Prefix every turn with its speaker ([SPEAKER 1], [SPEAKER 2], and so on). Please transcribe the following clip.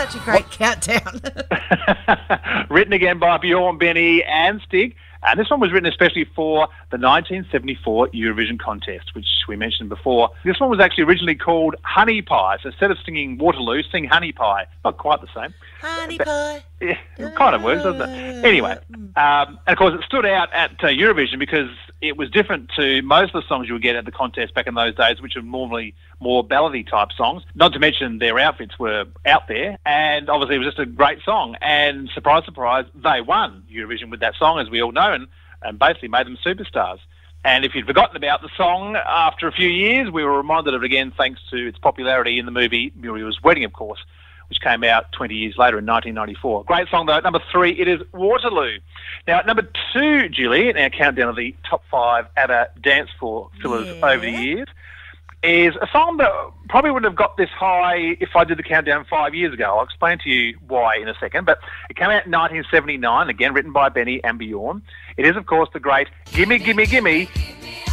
[SPEAKER 1] such a great countdown.
[SPEAKER 2] Written again by Bjorn, Benny and Stig. And this one was written especially for the 1974 Eurovision contest, which we mentioned before. This one was actually originally called Honey Pie. So instead of singing Waterloo, sing Honey Pie. Not quite the same.
[SPEAKER 1] Honey Pie.
[SPEAKER 2] Yeah, it kind of works, doesn't it? Anyway, and of course it stood out at Eurovision because it was different to most of the songs you would get at the contest back in those days, which were normally more ballady type songs. Not to mention their outfits were out there, and obviously it was just a great song. And surprise, surprise, they won Eurovision with that song, as we all know, and basically made them superstars. And if you'd forgotten about the song, after a few years, we were reminded of it again thanks to its popularity in the movie Muriel's Wedding, of course, which came out 20 years later in 1994. Great song, though. At number 3, it is Waterloo. Now, at number 2, Julie, in our countdown of the top 5 ABBA dance floor fillers over the years, is a song that probably wouldn't have got this high if I did the countdown 5 years ago. I'll explain to you why in a second. But it came out in 1979, again written by Benny and Bjorn. It is, of course, the great Gimme, Gimme, Gimme,